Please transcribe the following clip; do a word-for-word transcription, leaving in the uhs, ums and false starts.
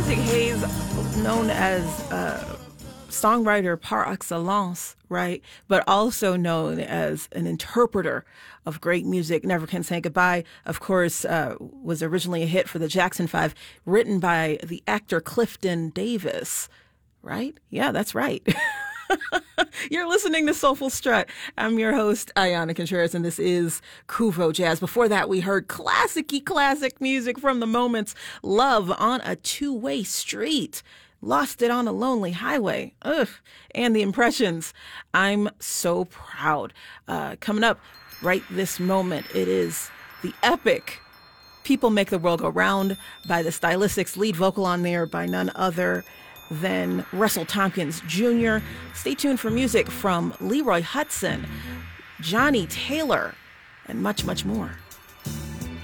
Isaac Hayes, known as uh, songwriter par excellence, right? But also known as an interpreter of great music. Never Can Say Goodbye, of course, uh, was originally a hit for the Jackson Five, written by the actor Clifton Davis, right? Yeah, that's right. You're listening to Soulful Strut. I'm your host, Ayana Contreras, and this is Kuvo Jazz. Before that, we heard classic-y classic music from the Moments, Love on a Two-Way Street, Lost It on a Lonely Highway, ugh, and The Impressions, I'm So Proud. Uh, coming up right this moment, it is the epic People Make the World Go Round by the Stylistics, lead vocal on there by none other than Russell Tompkins Junior Stay tuned for music from Leroy Hutson, Johnny Taylor, and much, much more.